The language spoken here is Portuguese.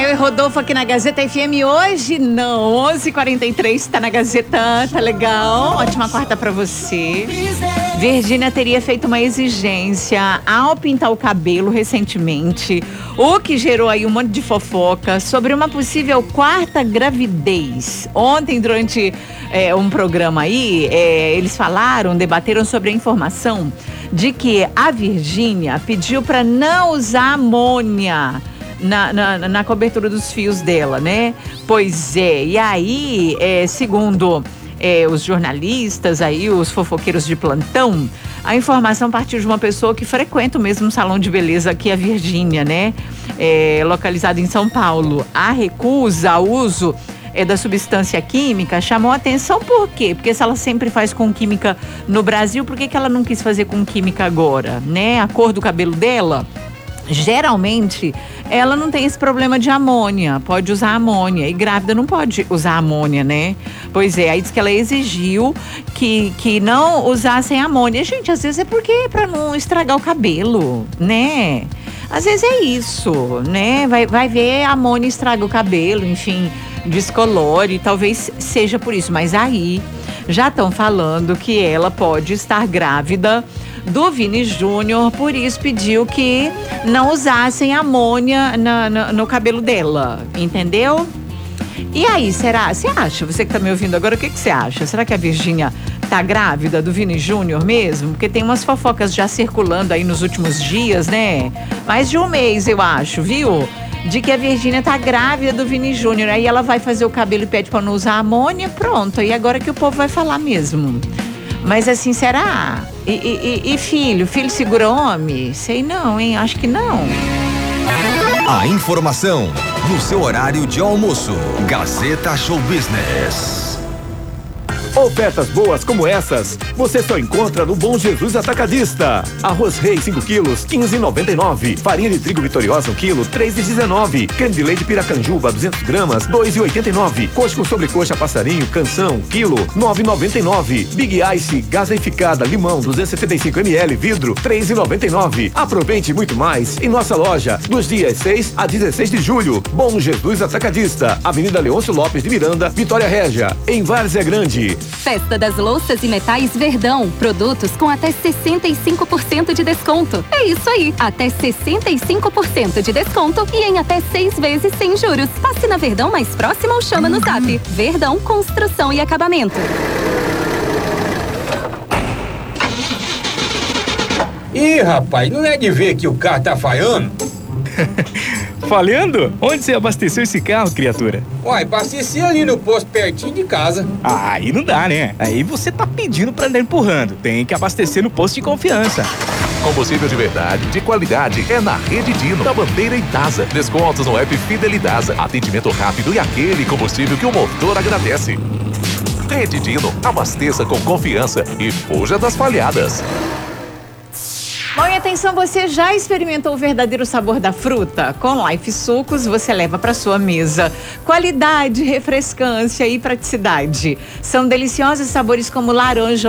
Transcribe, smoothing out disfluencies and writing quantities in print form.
e Rodolfo aqui na Gazeta FM. Hoje não, 11h43, tá na Gazeta, tá legal? Ótima quarta pra você. Virgínia teria feito uma exigência ao pintar o cabelo recentemente, o que gerou aí um monte de fofoca sobre uma possível quarta gravidez. Ontem, durante um programa aí, eles debateram sobre a informação de que a Virgínia pediu para não usar amônia na cobertura dos fios dela, né? Pois é, e aí, segundo os jornalistas aí, os fofoqueiros de plantão, a informação partiu de uma pessoa que frequenta o mesmo salão de beleza que a Virgínia, né? Localizado em São Paulo. A recusa ao uso da substância química chamou a atenção. Por quê? Porque se ela sempre faz com química no Brasil, por que ela não quis fazer com química agora, né? A cor do cabelo dela, geralmente, ela não tem esse problema de amônia, pode usar amônia, e grávida não pode usar amônia, né? Pois é, aí diz que ela exigiu que não usassem amônia. Gente, às vezes é porque para não estragar o cabelo, né? Às vezes é isso, né? Vai ver, a amônia estraga o cabelo, enfim, descolore, talvez seja por isso. Mas aí já estão falando que ela pode estar grávida do Vini Júnior, por isso pediu que não usassem amônia no cabelo dela, entendeu? E aí, será? Você acha? Você que tá me ouvindo agora, o que você acha? Será que a Virgínia tá grávida do Vini Júnior mesmo? Porque tem umas fofocas já circulando aí nos últimos dias, né? Mais de um mês, eu acho, viu? De que a Virgínia tá grávida do Vini Júnior. Aí ela vai fazer o cabelo e pede pra não usar amônia, pronto. E agora que o povo vai falar mesmo. Mas assim, será? E filho? Filho segura homem? Sei não, hein? Acho que não. A informação no seu horário de almoço. Gazeta Show Business. Ofertas boas como essas, você só encontra no Bom Jesus Atacadista. Arroz Rei 5 quilos, 15,99. Farinha de trigo Vitoriosa 1 quilo, 3,19. Creme de leite Piracanjuba 200 gramas, 2,89. Coxa com sobrecoxa passarinho, canção, quilo, 9,99. Big Ice gaseificada limão 275 ml vidro, 3,99. Aproveite muito mais em nossa loja dos dias 6 a 16 de julho. Bom Jesus Atacadista, Avenida Leôncio Lopes de Miranda, Vitória Régia, em Várzea Grande. Festa das Louças e Metais Verdão. Produtos com até 65% de desconto. É isso aí, até 65% de desconto e em até 6 vezes sem juros. Passe na Verdão mais próxima ou chama no Zap. Verdão Construção e Acabamento. Ih, rapaz, não é de ver que o carro tá falhando? Falhando? Onde você abasteceu esse carro, criatura? Uai, abasteci ali no posto pertinho de casa. Ah, aí não dá, né? Aí você tá pedindo pra andar empurrando. Tem que abastecer no posto de confiança. Combustível de verdade, de qualidade, é na Rede Dino, da Bandeira e Dasa. Descontos no app Fidelidasa. Atendimento rápido e aquele combustível que o motor agradece. Rede Dino, abasteça com confiança e fuja das falhadas. Bom, e atenção, você já experimentou o verdadeiro sabor da fruta? Com Life Sucos, você leva para sua mesa qualidade, refrescância e praticidade. São deliciosos sabores como laranja,